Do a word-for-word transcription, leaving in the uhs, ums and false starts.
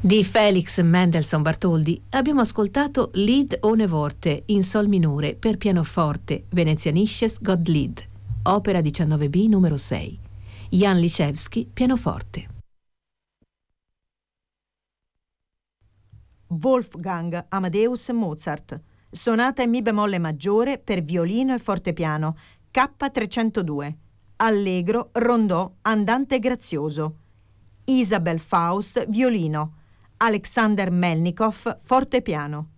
Di Felix Mendelssohn Bartholdy abbiamo ascoltato Lied ohne Worte in sol minore per pianoforte, Venezianisches Gottlied, opera diciannove B numero sei. Jan Liszewski, pianoforte. Wolfgang Amadeus Mozart, sonata in mi bemolle maggiore per violino e fortepiano, K trecentodue, allegro, rondò, andante grazioso. Isabel Faust, violino, Alexander Melnikov, fortepiano.